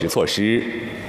措施。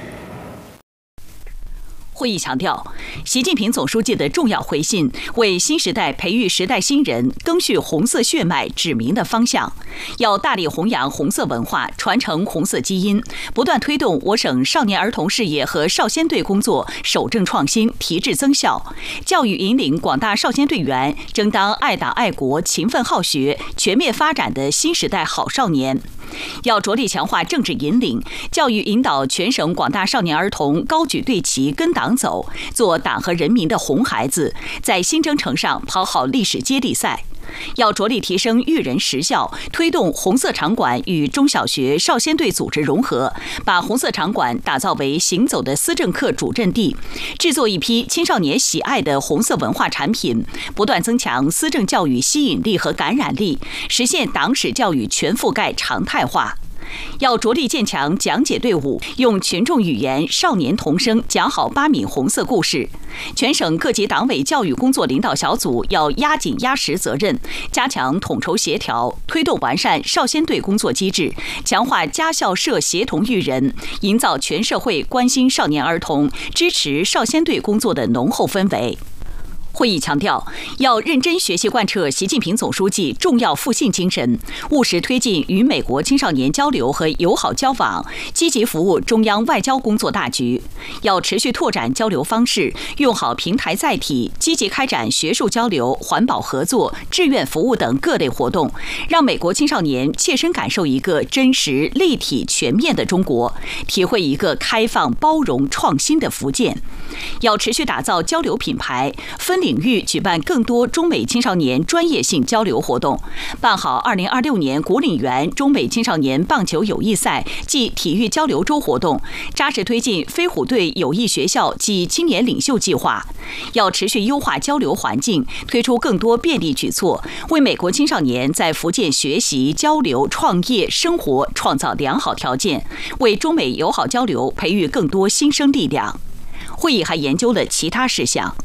会议强调，习近平总书记的重要回信为新时代培育时代新人、赓续红色血脉指明了方向。要大力弘扬红色文化，传承红色基因，不断推动我省少年儿童事业和少先队工作守正创新、提质增效，教育引领广大少先队员争当爱党爱国、勤奋好学、全面发展的新时代好少年。要着力强化政治引领，教育引导全省广大少年儿童高举队旗跟党走，做党和人民的红孩子，在新征程上跑好历史接力赛。要着力提升育人实效，推动红色场馆与中小学少先队组织融合，把红色场馆打造为行走的思政课主阵地，制作一批青少年喜爱的红色文化产品，不断增强思政教育吸引力和感染力，实现党史教育全覆盖常态化。要着力建强讲解队伍，用群众语言、少年童声讲好8闽红色故事。全省各级党委教育工作领导小组要压紧压实责任，加强统筹协调，推动完善少先队工作机制，强化家校社协同育人，营造全社会关心少年儿童、支持少先队工作的浓厚氛围。会议强调，要认真学习贯彻习近平总书记重要复信精神，务实推进与美国青少年交流和友好交往，积极服务中央外交工作大局。要持续拓展交流方式，用好平台载体，积极开展学术交流、环保合作、志愿服务等各类活动，让美国青少年切身感受一个真实、立体、全面的中国，体会一个开放、包容、创新的福建。要持续打造交流品牌，分领域举办更多中美青少年专业性交流活动，办好2026年古岭园中美青少年棒球友谊赛暨体育交流周活动，扎实推进飞虎队友谊学校暨青年领袖计划。要持续优化交流环境，推出更多便利举措，为美国青少年在福建学习、交流、创业、生活创造良好条件，为中美友好交流培育更多新生力量。会议还研究了其他事项。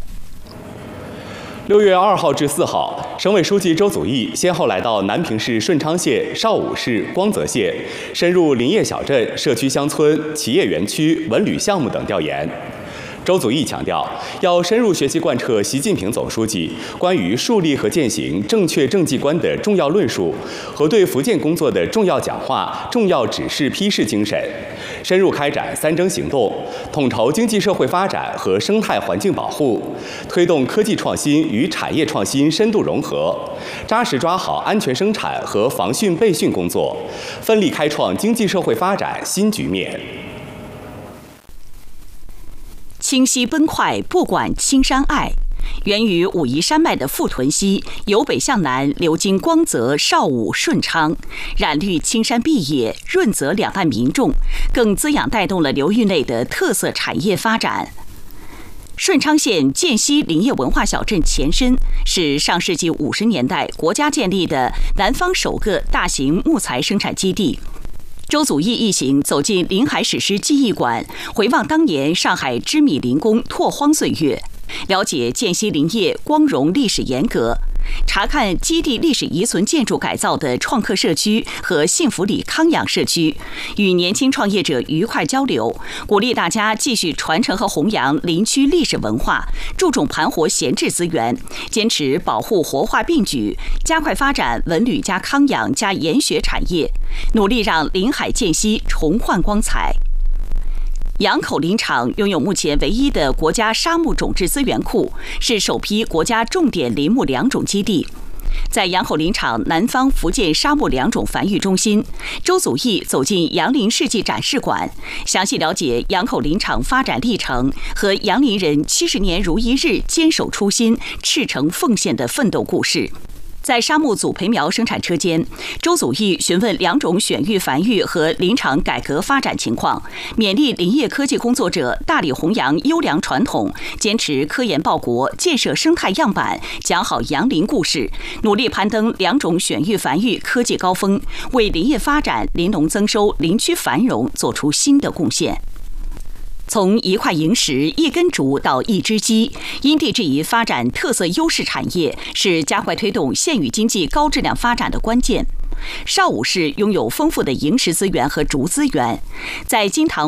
6月2号至4号，省委书记周祖义先后来到南平市顺昌县、邵武市、光泽县，深入林业小镇、社区乡村、企业园区、文旅项目等调研。周祖义强调，要深入学习贯彻习近平总书记关于树立和践行正确政绩观的重要论述和对福建工作的重要讲话、重要指示批示精神，深入开展3征行动，统筹经济社会发展和生态环境保护，推动科技创新与产业创新深度融合，扎实抓好安全生产和防汛备汛工作，奋力开创经济社会发展新局面。 清溪奔快，不管青山爱。源于武夷山脉的富屯溪，由北向南流经光泽、邵武、顺昌，染绿青山碧野，润泽两岸民众，更滋养带动了流域内的特色产业发展。顺昌县涧溪林业文化小镇前身是上世纪50年代国家建立的南方首个大型木材生产基地。周祖义一行走进临海史诗记忆馆，回望当年上海织米林工拓荒岁月，了解涧溪林业光荣历史沿革，查看基地历史遗存建筑改造的创客社区和幸福里康养社区，与年轻创业者愉快交流，鼓励大家继续传承和弘扬林区历史文化，注重盘活闲置资源，坚持保护活化并举，加快发展文旅加康养加研学产业，努力让临海涧溪重焕光彩。杨口林场拥有目前唯一的国家沙木种质资源库，是首批国家重点林木良种基地。在杨口林场南方福建沙木良种繁育中心，周祖义走进杨林世纪展示馆，详细了解杨口林场发展历程和杨林人70年如一日坚守初心、赤诚奉献的奋斗故事。在沙木组培苗生产车间，周祖义询问良种选育繁育和林场改革发展情况，勉励林业科技工作者大力弘扬优良传统，坚持科研报国，建设生态样板，讲好杨林故事，努力攀登良种选育繁育科技高峰，为林业发展、林农增收、林区繁荣做出新的贡献。从一块萤石、一根竹到一只鸡，因地制宜发展特色优势产业，是加快推动县域经济高质量发展的关键。 邵武市拥有丰富的萤石资源和竹资源，在金堂